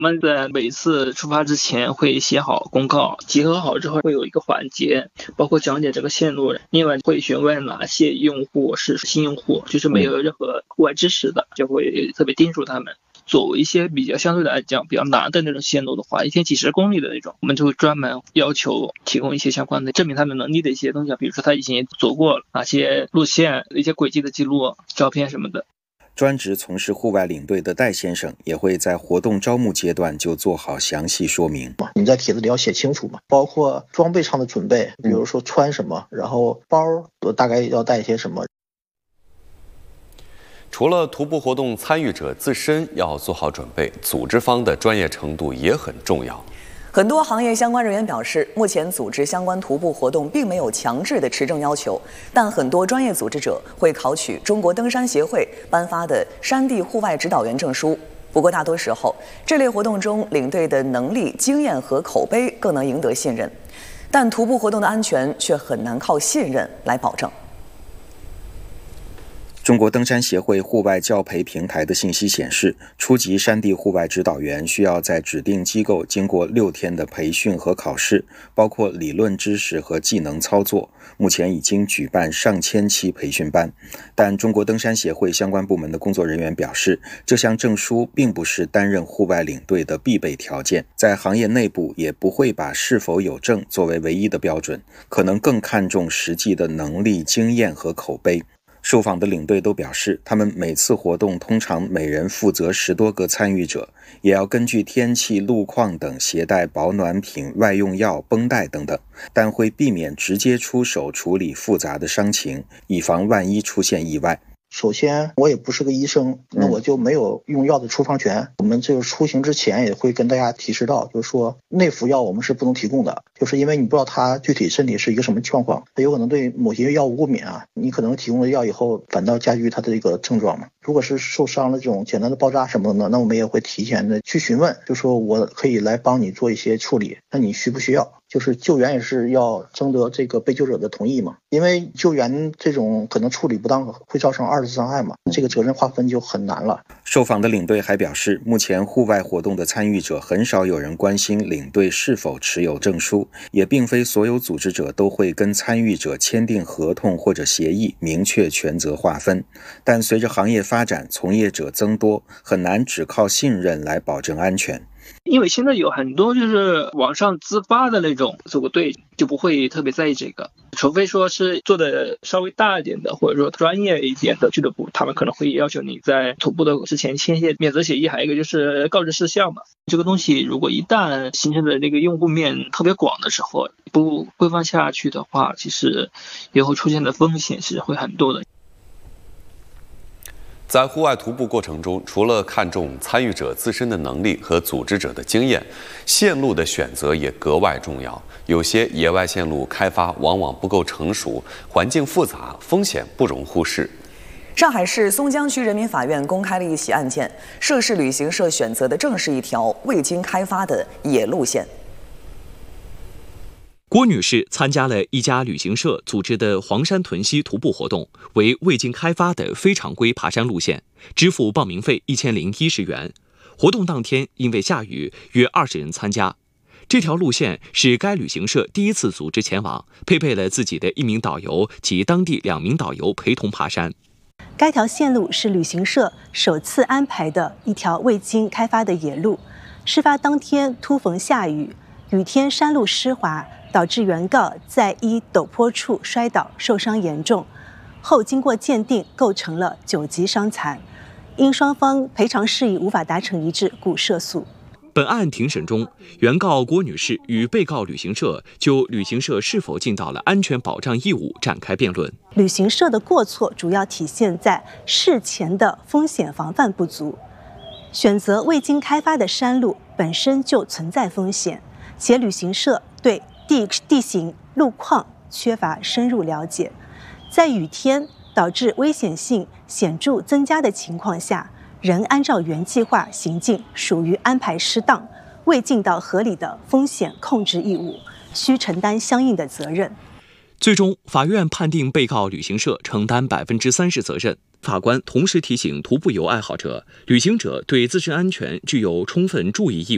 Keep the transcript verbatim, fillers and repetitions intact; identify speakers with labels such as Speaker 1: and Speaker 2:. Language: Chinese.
Speaker 1: 我们在每次出发之前会写好公告，集合好之后会有一个环节，包括讲解这个线路，另外会询问哪些用户是新用户，就是没有任何户外知识的，就会特别叮嘱他们。作为一些比较相对来讲比较难的那种线路的话，一天几十公里的那种，我们就会专门要求提供一些相关的证明他的能力的一些东西，比如说他以前走过哪些路线、一些轨迹的记录、照片什么的。
Speaker 2: 专职从事户外领队的戴先生也会在活动招募阶段就做好详细说明。
Speaker 3: 你在帖子里要写清楚嘛，包括装备上的准备，比如说穿什么，然后包大概要带些什么。
Speaker 4: 除了徒步活动参与者自身要做好准备，组织方的专业程度也很重要。
Speaker 5: 很多行业相关人员表示，目前组织相关徒步活动并没有强制的持证要求，但很多专业组织者会考取中国登山协会颁发的山地户外指导员证书。不过大多时候，这类活动中领队的能力、经验和口碑更能赢得信任，但徒步活动的安全却很难靠信任来保证。
Speaker 2: 中国登山协会户外教培平台的信息显示，初级山地户外指导员需要在指定机构经过六天的培训和考试，包括理论知识和技能操作。目前已经举办上千期培训班，但中国登山协会相关部门的工作人员表示，这项证书并不是担任户外领队的必备条件，在行业内部也不会把是否有证作为唯一的标准，可能更看重实际的能力、经验和口碑。受访的领队都表示，他们每次活动通常每人负责十多个参与者，也要根据天气、路况等携带保暖品、外用药、绷带等等，但会避免直接出手处理复杂的伤情，以防万一出现意外。
Speaker 3: 首先，我也不是个医生，那我就没有用药的处方权。我们就是出行之前也会跟大家提示到，就是说内服药我们是不能提供的，就是因为你不知道他具体身体是一个什么状况，他有可能对某些药物过敏啊，你可能提供了药以后反倒加剧他的这个症状嘛。如果是受伤了这种简单的包扎什么的，那我们也会提前的去询问，就说我可以来帮你做一些处理，那你需不需要？就是救援也是要征得这个被救者的同意嘛，因为救援这种可能处理不当会造成二次伤害嘛，这个责任划分就很难了。
Speaker 2: 受访的领队还表示，目前户外活动的参与者很少有人关心领队是否持有证书，也并非所有组织者都会跟参与者签订合同或者协议，明确权责划分。但随着行业发展，从业者增多，很难只靠信任来保证安全。
Speaker 1: 因为现在有很多就是网上自发的那种组个队，就不会特别在意这个，除非说是做的稍微大一点的或者说专业一点的俱乐部，他们可能会要求你在徒步的之前签一些免责协议，还有一个就是告知事项嘛。这个东西如果一旦形成的那个用户面特别广的时候，不规范下去的话，其实以后出现的风险是会很多的。
Speaker 4: 在户外徒步过程中，除了看重参与者自身的能力和组织者的经验，线路的选择也格外重要。有些野外线路开发往往不够成熟，环境复杂，风险不容忽视。
Speaker 5: 上海市松江区人民法院公开了一起案件，涉事旅行社选择的正是一条未经开发的野路线。
Speaker 6: 郭女士参加了一家旅行社组织的黄山屯溪徒步活动，为未经开发的非常规爬山路线，支付报名费一千零一十元。活动当天因为下雨，约二十人参加。这条路线是该旅行社第一次组织前往，配备了自己的一名导游及当地两名导游陪同爬山。
Speaker 7: 该条线路是旅行社首次安排的一条未经开发的野路。事发当天突逢下雨，雨天山路湿滑，导致原告在一陡坡处摔倒，受伤严重，后经过鉴定构成了九级伤残，因双方赔偿事宜无法达成一致，故涉诉。
Speaker 6: 本案庭审中，原告郭女士与被告旅行社就旅行社是否尽到了安全保障义务展开辩论。
Speaker 7: 旅行社的过错主要体现在事前的风险防范不足，选择未经开发的山路本身就存在风险，且旅行社对地地形、路况缺乏深入了解，在雨天导致危险性显著增加的情况下，仍按照原计划行进，属于安排失当，未尽到合理的风险控制义务，需承担相应的责任。
Speaker 6: 最终，法院判定被告旅行社承担百分之三十责任。法官同时提醒徒步游爱好者，旅行者对自身安全具有充分注意义务。